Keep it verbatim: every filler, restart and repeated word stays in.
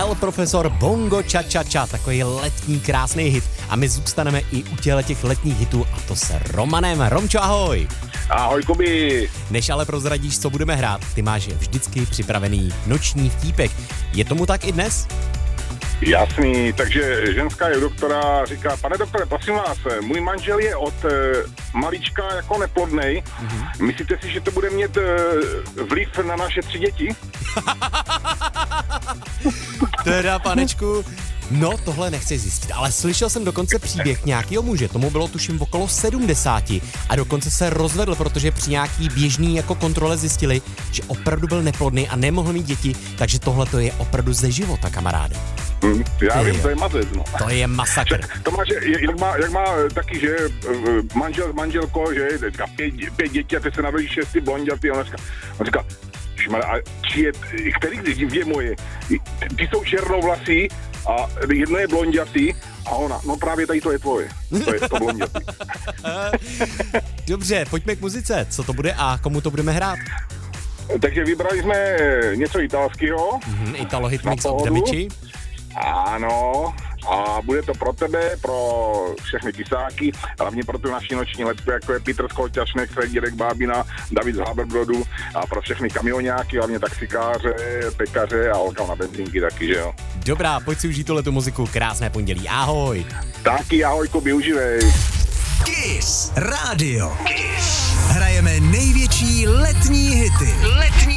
El Profesor Bongo Cha Cha Cha, takový letní krásný hit. A my zůstaneme i u těchto těch letních hitů, a to se Romanem. Romčo, ahoj. Ahoj, Kubi. Než ale prozradíš, co budeme hrát, ty máš vždycky připravený noční vtípek. Je tomu tak i dnes? Jasný, takže ženská je u doktora, říká, pane doktore, prosím vás, můj manžel je od e, malička jako neplodnej. Mm-hmm. Myslíte si, že to bude mít e, vliv na naše tři děti? Teda, panečku, no tohle nechci zjistit, ale slyšel jsem dokonce příběh nějakého muže, tomu bylo tuším okolo sedmdesáti a dokonce se rozvedl, protože při nějaký běžný jako kontrole zjistili, že opravdu byl neplodný a nemohl mít děti, takže tohle to je opravdu ze života, kamaráde. Hmm, já Ty vím, jo. to je mazec, no. To je masakr. To má, že, jak má, jak má taky, že manžel s manželkou, že teďka pět, pět dětí a ty se narodí šesti blondětý a on říká, on říká, a či je, který dvě moje, ty jsou černovlasí a jedno je blondětý a ona, no právě tady to je tvoje, to je to blondětý. Dobře, pojďme k muzice, co to bude a komu to budeme hrát? Takže vybrali jsme něco italského. Mm-hmm, Italo Hit Mix od Damiči. Ano, a bude to pro tebe, pro všechny tisáky, hlavně pro tu naši noční letku, jako je Petr Skolťašnek, Fredírek Bábina, David z Haberbrodu a pro všechny kamioňáky, hlavně taxikáře, pekaře a holka na benzínky taky, že jo. Dobrá, pojď si užít tuhletu muziku, krásné pondělí, ahoj. Taky ahoj, Kubi, uživej. Kiss Radio. Kiss. Hrajeme největší letní hity. Letní